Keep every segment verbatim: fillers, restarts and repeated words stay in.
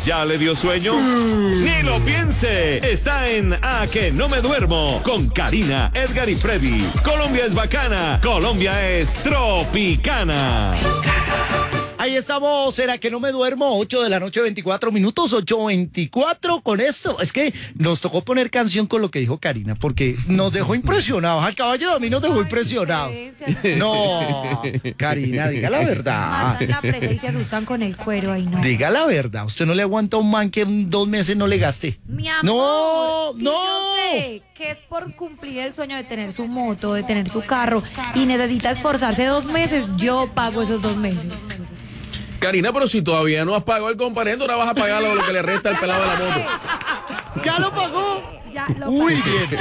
¿Ya le dio sueño? Mm. Ni lo piense. Está en A Que No Me Duermo con Karina, Edgar y Freddy. Colombia es bacana. Colombia es tropicana. Ahí estamos, ¿será que no me duermo? ocho de la noche, veinticuatro minutos, ocho veinticuatro. Con esto, es que nos tocó poner canción con lo que dijo Karina, porque nos dejó impresionados. Al caballo a mí nos dejó impresionados. No, Karina, diga la verdad. Matan la presa y se asustan con el cuero ahí, no. Diga la verdad, usted no le aguanta a un man que en dos meses no le gaste. Mi amor, no, si no. Yo sé que es por cumplir el sueño de tener su moto, de tener su carro, y necesita esforzarse dos meses, yo pago esos dos meses. Karina, pero si todavía no has pagado el comparendo, ahora vas a pagar lo que le resta al pelado de la moto. ¿Ya lo pagó? Ya lo Uy, pagó. bien.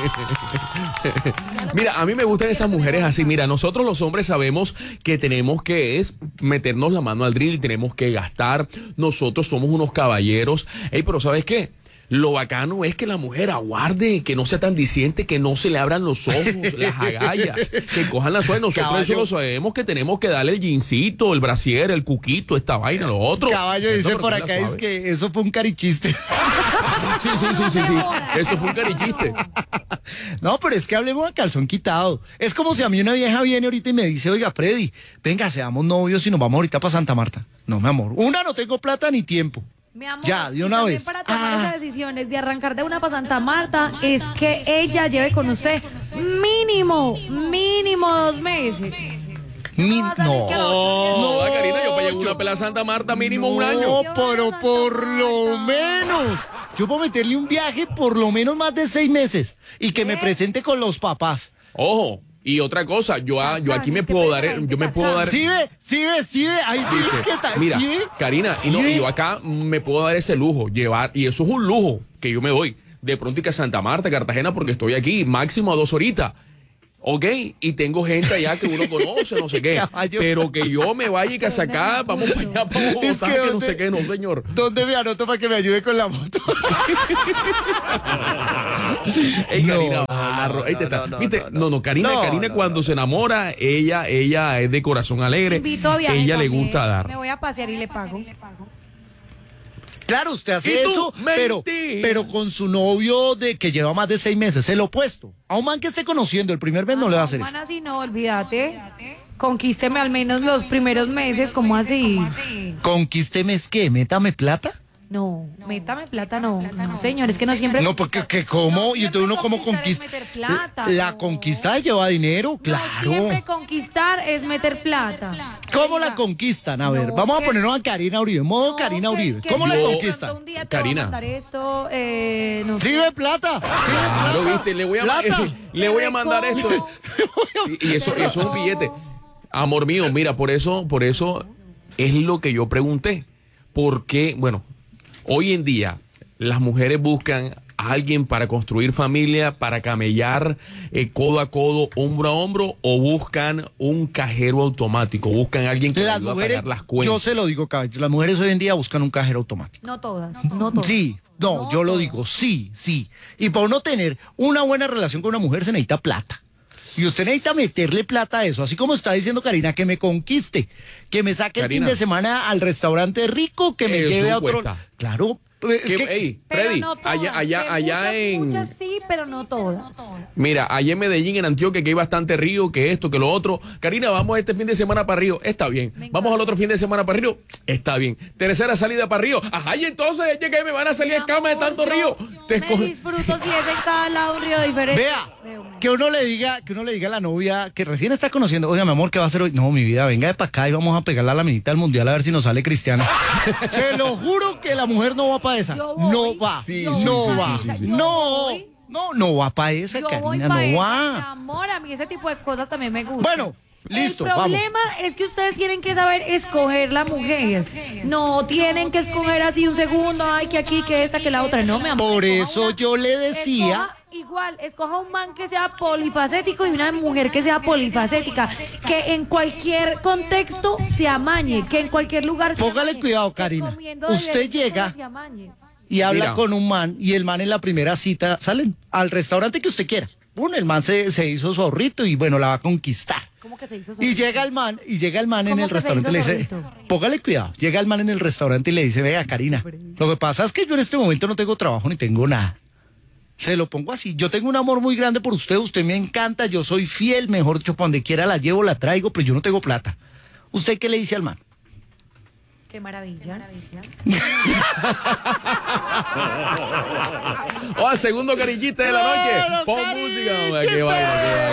Mira, a mí me gustan esas mujeres así. Mira, nosotros los hombres sabemos que tenemos que es meternos la mano al drill, tenemos que gastar. Nosotros somos unos caballeros. Ey, pero ¿sabes qué? Lo bacano es que la mujer aguarde, que no sea tan diciente, que no se le abran los ojos, las agallas, que cojan la suerte. Nosotros Caballo. eso lo sabemos, que tenemos que darle el jeansito, el brasier, el cuquito, esta vaina, lo otro. Caballo dice Eso, por pero acá, la es suave. que eso fue un carichiste. Sí, sí, sí, sí, sí. Eso fue un carichiste. No, pero es que hablemos a calzón quitado. Es como si a mí una vieja viene ahorita y me dice, oiga, Freddy, venga, seamos novios y nos vamos ahorita para Santa Marta. No, mi amor. Una, no tengo plata ni tiempo. Mi amor, Ya, de y una también vez. para tomar Ah. esas decisiones de arrancar de una para Santa Marta es que ella lleve con usted mínimo, mínimo dos meses. Mi- vas a ver no. que a los ocho No, meses- Karina, yo para llegar a yo- una pelea a Santa Marta mínimo un No, año. pero por lo menos. Yo puedo meterle un viaje por lo menos más de seis meses y que me presente con los papás. Ojo, y otra cosa, yo, a- yo aquí me Es que puedo pesa dar, veinte yo me puedo dar. ¿Sí ve? ¿Sí ve? ¿Sí ve? Ahí sí, ¿Viste? ¿qué tal? Mira, ¿Sí ve? Karina, ¿Sí y no, ve? y yo acá me puedo dar ese lujo, llevar, y eso es un lujo que yo me doy. De pronto y que a Santa Marta, Cartagena, porque estoy aquí, máximo a dos horitas. ¿Ok? Y tengo gente allá que uno conoce, no sé qué. Caballo. Pero que yo me vaya y que acá, vamos para allá, para Bogotá, Es que que no ¿dónde- sé qué, no, señor. ¿Dónde me anoto para que me ayude con la moto? Ey, No, Karina no, Barro, no, ey, te no, está- no, ¿viste? no, No, no. no, Karina, No, Karina no, cuando no. se enamora, ella, ella es de corazón alegre. Invito a viaje Ella le también. gusta dar. Me voy a pasear y le pago. Claro, usted hace ¿Y tú? eso, pero, Mentira. pero con su novio de que lleva más de seis meses, el opuesto. A un man que esté conociendo el primer mes no le va a hacer eso. Man, así no, olvídate. Conquísteme al menos los primeros meses, ¿cómo así? Conquísteme es que, métame plata. No, métame plata, no. No, señor, es que no siempre. No, porque que cómo, No y entonces uno cómo siempre conquista. conquistar es meter plata, La no. conquista lleva dinero, No siempre claro. conquistar es meter plata. ¿Cómo Oiga, la conquistan? A ver, no, vamos a que- ponernos a Karina Uribe, modo no, Karina que- Uribe. que ¿Cómo la yo- de conquistan? pronto Un día te Karina. voy a mandar esto, eh, no Sí, sé. ve plata. Sí, ve Claro, plata. viste, le voy a, ma- Plata. le voy a mandar esto. recojo. Y, y eso, eso es un billete. Amor mío, mira, por eso, por eso es lo que yo pregunté. Porque, bueno, hoy en día las mujeres buscan a alguien para construir familia, para camellar eh, codo a codo, hombro a hombro, o buscan un cajero automático, buscan a alguien que les Las ayude a mujeres, pagar las cuentas. yo se lo digo, caballo, las mujeres hoy en día buscan un cajero automático. No todas, no todas. Sí, no, No yo lo todas. digo, sí, sí. Y para uno tener una buena relación con una mujer se necesita plata. Y usted necesita meterle plata a eso, así como está diciendo Karina, que me conquiste, que me saque el Karina. fin de semana al restaurante rico, que me Eso lleve a otro. cuesta. Claro, es Que- que ey, Pero Freddy, no todas, allá, allá, que allá muchas, en... Muchas sí, pero no todas. Mira, allá en Medellín, en Antioquia, que hay bastante río, que esto, que lo otro. Karina, vamos este fin de semana para Río. Está bien. Me Vamos al encanta. otro fin de semana para Río. Está bien. Tercera salida para Río. Ajá, y entonces es que me van a salir Mi escamas de amor, tanto yo- río. yo Te me escoge- disfruto si es en cada lado un río diferente. vea, De una. que uno le diga, que uno le diga a la novia que recién está conociendo, oiga, mi amor, ¿qué va a hacer hoy? No, mi vida, venga de para acá y vamos a pegarle a la minita del mundial a ver si nos sale cristiana. Se lo juro que la mujer no va para esa. Yo voy, No va, Sí, yo sí, no voy sí, va. sí, sí, sí. yo No, voy. no, no va para esa, Yo voy Karina, pa' no esa, Mi va. amor, a mí ese tipo de cosas también me gustan. Bueno, listo, El vamos. problema es que ustedes tienen que saber escoger la mujer. No tienen que escoger así un segundo, ay, que aquí, que esta, que la otra. No, mi amor. Por escoja eso una- yo le decía. escoja igual, escoja un man que sea polifacético y una mujer que sea polifacética. Que en cualquier contexto se amañe, que en cualquier lugar se Póngale amañe, cuidado, que Karina. comiendo Usted diferentes llega cosas se amañe. Y habla Mira. con un man y el man en la primera cita salen al restaurante que usted quiera. Bueno, el man se, se hizo zorrito y bueno, la va a conquistar. ¿Cómo que se hizo Y solito? llega el man, y llega el man en ¿Cómo el que se restaurante y le hizo dice, solito? póngale cuidado, llega el man en el restaurante y le dice, vea, Karina, lo que pasa es que yo en este momento no tengo trabajo ni tengo nada. Se lo pongo así, yo tengo un amor muy grande por usted, usted me encanta, yo soy fiel, mejor dicho, para donde quiera la llevo, la traigo, pero yo no tengo plata. ¿Usted qué le dice al man? Qué maravilla. Oh, segundo carillita de la noche. ¡Claro, Pon Cari! música, hombre, ¿Qué qué vaina,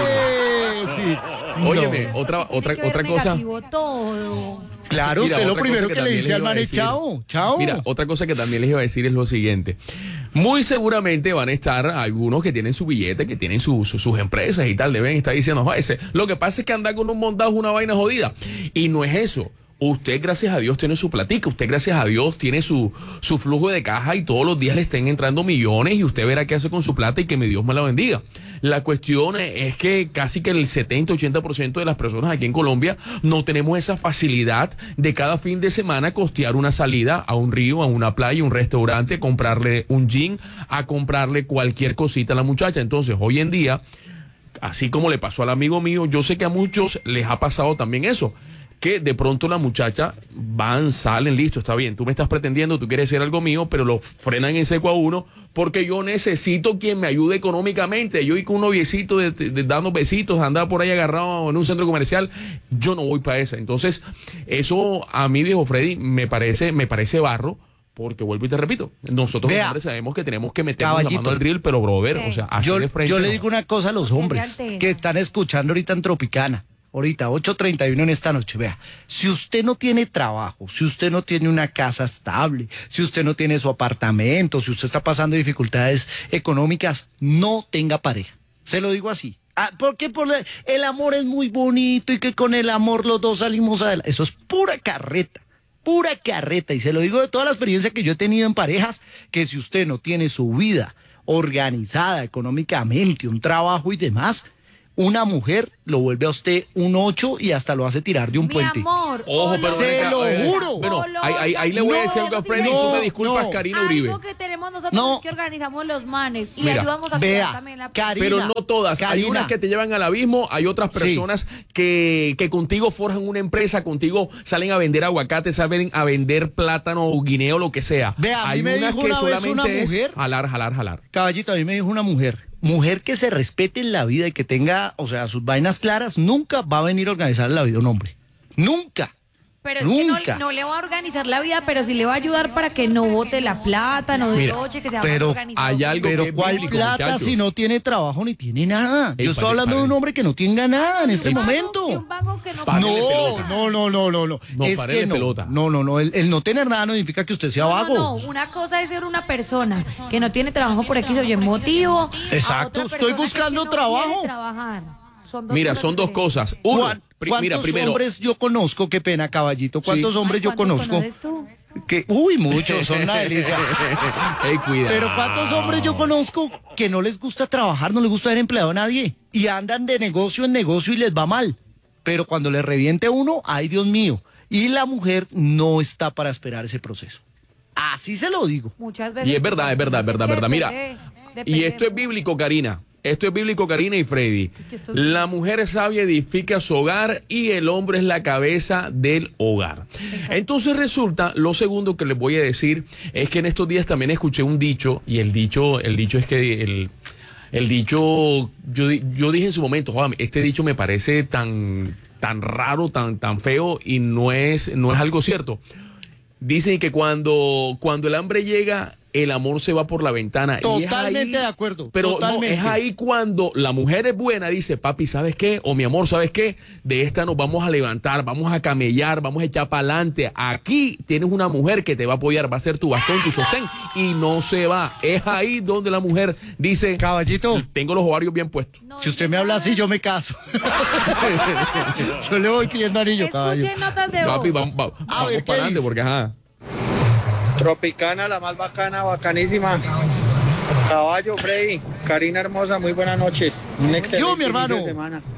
qué fue? Sí. vaina. Óyeme, No. otra, otra, Tiene que otra ver cosa. negativo todo. Claro, Mira, usted lo otra primero cosa que, le también dice les al iba a man es decir. chao, chao. Mira, otra cosa que también les iba a decir es lo siguiente. Muy seguramente van a estar algunos que tienen su billete, que tienen su- su- sus empresas y tal, deben estar diciendo, "Jo, ese, lo que pasa es que andar con un montado es una vaina jodida". Y no es eso. Usted, gracias a Dios, tiene su platica. Usted, gracias a Dios, tiene su, su flujo de caja y todos los días le estén entrando millones y usted verá qué hace con su plata y que mi Dios me la bendiga. La cuestión es que casi que el setenta, ochenta por ciento de las personas aquí en Colombia no tenemos esa facilidad de cada fin de semana costear una salida a un río, a una playa, a un restaurante, comprarle un gin, a comprarle cualquier cosita a la muchacha. Entonces, hoy en día, así como le pasó al amigo mío, yo sé que a muchos les ha pasado también eso, que de pronto la muchacha van, salen, listo, está bien, tú me estás pretendiendo, tú quieres ser algo mío, pero lo frenan en seco a uno, porque yo necesito quien me ayude económicamente. Yo y con un noviecito de, de- de dando besitos, andar por ahí agarrado en un centro comercial, yo no voy para esa. Entonces, eso a mí, viejo Freddy, me parece, me parece barro. Porque vuelvo y te repito, nosotros Vea, los hombres sabemos que tenemos que meternos la caballito. mano al drill, pero brother, Ok. o sea, así Yo, de frente. yo le no. digo una cosa a los Porque hombres ya te- que están escuchando ahorita en Tropicana. Ahorita, ocho treinta y uno en esta noche. Vea, si usted no tiene trabajo, si usted no tiene una casa estable, si usted no tiene su apartamento, si usted está pasando dificultades económicas, no tenga pareja. Se lo digo así. Ah, porque por la- el amor es muy bonito y que con el amor los dos salimos adelante. Eso es pura carreta. Pura carreta, y se lo digo de toda la experiencia que yo he tenido en parejas, que si usted no tiene su vida organizada económicamente, un trabajo y demás, una mujer lo vuelve a usted un ocho y hasta lo hace tirar de un Mi puente. amor. Ojo, pero Se ven acá, lo eh, juro. Bueno, ahí, ahí, ahí le voy a No, decir algo a Freddy, no, tú me disculpas, no. Karina Uribe. Algo que tenemos nosotros No. es que organizamos los manes y Mira, le ayudamos a vea, cuidar también la Karina, Pero no todas. Hay Karina. unas que te llevan al abismo, hay otras Sí. personas que, que contigo forjan una empresa, contigo salen a vender aguacate, salen a vender plátano o guineo, lo que sea. Vea, a mí hay me unas dijo que una vez solamente una es mujer- jalar, jalar, jalar. Caballito, a mí me dijo una mujer, mujer que se respete en la vida y que tenga, o sea, sus vainas claras, nunca va a venir a organizar la vida a un hombre. Nunca. Pero es que Nunca. no, no le va a organizar la vida, pero sí le va a ayudar para que no bote la plata, no Mira, derroche, que sea pero más organizado. hay algo Pero que es ¿cuál bíblico, plata muchachos. si no tiene trabajo ni tiene nada? Ey, Yo estoy pare, hablando de pare. un hombre que no tenga nada en este Un vago- momento. un vago que no Pare. No, Párele pelota. no, no, no, no, no. No, es párele que no. pelota. No, no, no. El, el no tener nada no significa que usted sea No, vago. no, no, una cosa es ser una persona que no tiene trabajo por X o Y motivo. a Exacto, otra estoy persona que buscando no trabajo. quiere trabajar. Son dos Mira, cosas son dos diferentes. cosas. Uno, ¿Cuán- pri- ¿Cuántos mira, primero, hombres yo conozco? Qué pena, caballito. ¿Cuántos Sí. hombres Ay, yo ¿cuántos conozco? conoces tú? Que, uy, muchos, son una delicia. Ey, cuidado. Pero ¿cuántos hombres yo conozco que no les gusta trabajar, no les gusta ser empleado a nadie? Y andan de negocio en negocio y les va mal. Pero cuando les reviente uno, ay Dios mío. Y la mujer no está para esperar ese proceso. Así se lo digo. Muchas veces. Y es verdad, es verdad, es verdad, que verdad. Mira, depende- y depende esto es de- bíblico, Karina. Esto es bíblico, Karina y Freddy. que estoy- La mujer sabia edifica su hogar y el hombre es la cabeza del hogar. Entonces resulta, lo segundo que les voy a decir es que en estos días también escuché un dicho, y el dicho, el dicho es que el, el dicho, yo, di- yo dije en su momento, "Joder, este dicho me parece tan, tan raro, tan, tan feo, y no es, no es algo cierto". Dicen que cuando, cuando el hambre llega, el amor se va por la ventana. Y es Totalmente ahí- de acuerdo, Pero totalmente. no, es ahí cuando la mujer es buena, dice, papi, ¿sabes qué? O mi amor, ¿sabes qué? De esta nos vamos a levantar, vamos a camellar, vamos a echar para adelante. Aquí tienes una mujer que te va a apoyar, va a ser tu bastón, tu sostén, y no se va. Es ahí donde la mujer dice, Caballito, tengo los ovarios bien puestos. No, si usted es me habla nada. así, yo me caso. Yo le voy pidiendo anillo, caballo. Escuchen notas de voz. Papi, vamos, va- A vamos ver, ¿qué para adelante, dice? porque ajá. Tropicana, la más bacana, bacanísima. Caballo, Freddy, Karina hermosa, muy buenas noches. Un excelente Yo, mi hermano. inicio de semana.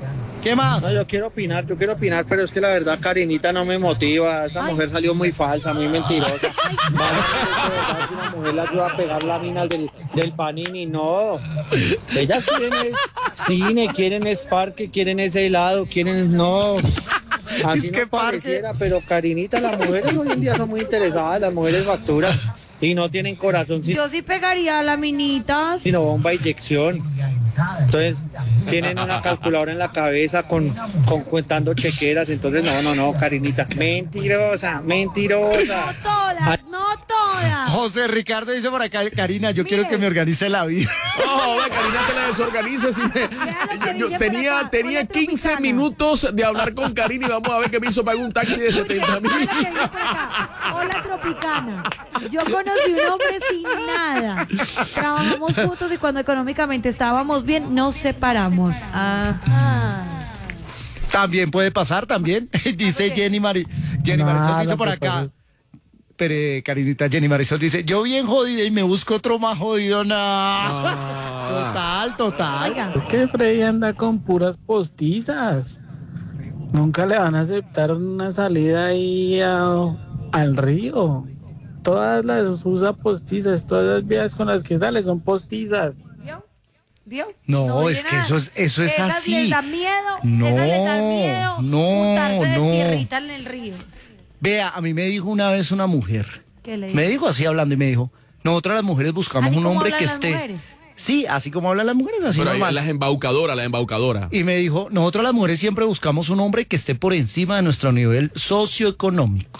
¿Qué más? No, yo quiero opinar, yo quiero opinar, pero es que la verdad Karinita no me motiva. Esa mujer salió muy falsa, muy mentirosa. Vale, de verdad, si una mujer la ayuda a pegar láminas del, del Panini, no. Ellas quieren es cine, quieren es parque, quieren ese helado, quieren no. Así Es no que parque- pareciera, pero Karinita, las mujeres hoy en día son muy interesadas, las mujeres facturas y no tienen corazón, Yo sí pegaría laminitas. sino bomba inyección. Entonces tienen una calculadora en la cabeza con, con contando chequeras. Entonces no, no, no, Karinita, mentirosa, mentirosa. No todas, no todas. José Ricardo dice por acá, Karina, yo Mire. quiero que me organice la vida. No, la Karina te la desorganiza. Si me- lo que yo dice por tenía acá, tenía una quince tropicana. minutos de hablar con Karina y vamos a ver qué me hizo pagar un taxi de setenta mil. Mira lo que dice por acá. Hola, Tropicana. Yo conocí un hombre sin nada. Trabajamos juntos y cuando económicamente estábamos bien, nos separamos. Ajá. También puede pasar, también. Dice Jenny Mari. Jenny Nada, Marisol dice por lo que acá. pasa es- Pero, eh, Karinita, Jenny Marisol dice, yo bien jodida y me busco otro más jodido, nada. Ah. Total, total. Oiga, Es que Freddy anda con puras postizas. Nunca le van a aceptar una salida ahí a- al río. Todas las usa postizas, todas las vías con las que sale son postizas. ¿vio? ¿Vio? No, oye es que nada. eso es- eso es Esas así. les da miedo. No, esas les da miedo no, untarse de no. tierrita en el río. Vea, a mí me dijo una vez una mujer. ¿Qué le dijo? Me dijo así hablando y me dijo, nosotras las mujeres buscamos Así un como hombre hablan que las esté. mujeres. Sí, así como hablan las mujeres, así Pero ahí normal. las embaucadoras, las embaucadoras. Y me dijo, nosotros las mujeres siempre buscamos un hombre que esté por encima de nuestro nivel socioeconómico.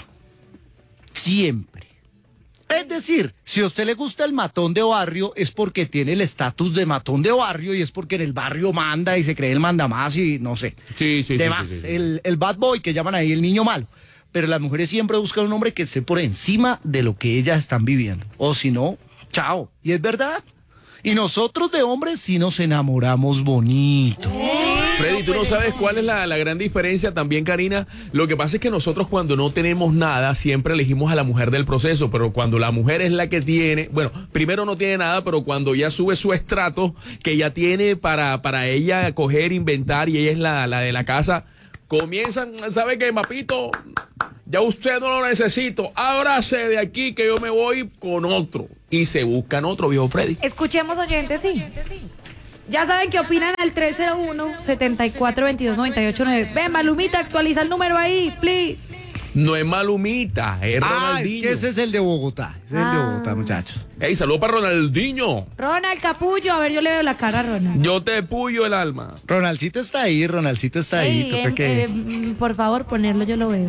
Siempre. Es decir, si a usted le gusta el matón de barrio, es porque tiene el estatus de matón de barrio y es porque en el barrio manda y se cree el mandamás y no sé. Sí, sí, sí, Demás, sí, sí, sí. El, el bad boy que llaman ahí el niño malo. Pero las mujeres siempre buscan un hombre que esté por encima de lo que ellas están viviendo. O si no, chao. Y es verdad. Y nosotros de hombres sí nos enamoramos bonito. Freddy, tú no sabes cuál es la, la gran diferencia también, Karina. Lo que pasa es que nosotros cuando no tenemos nada, siempre elegimos a la mujer del proceso, pero cuando la mujer es la que tiene, bueno, primero no tiene nada, pero cuando ya sube su estrato, que ya tiene para, para ella coger, inventar, y ella es la, la de la casa, comienzan, ¿sabe qué, Mapito? Ya usted no lo necesito, ábrase de aquí que yo me voy con otro. Y se buscan otro, viejo Freddy. Escuchemos, oyentes, sí. Ya saben qué opinan al tres cero uno, setenta y cuatro, veintidós, noventa y ocho, nueve. Ven, Malumita, actualiza el número ahí, please. No es Malumita, es Ah, es Ronaldinho. que ese es el de Bogotá. Ese es el de Ah. Bogotá, muchachos. Ey, saludos para Ronaldinho. Ronald Capullo, a ver, yo le veo la cara a Ronald. Yo te puyo el alma. Ronaldcito está ahí, Ronaldcito está ahí. Ey, Toca em, que... em, por favor, ponerlo, yo lo veo.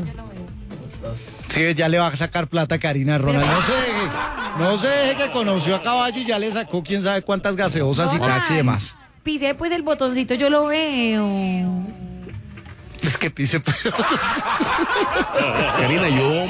Sí, ya le va a sacar plata a Karina Ronald. No sé, no sé, deje que conoció a Caballo y ya le sacó quién sabe cuántas gaseosas y Ronald, taxi y demás. Pise pues el botoncito, yo lo veo. Es que pise. Karina, yo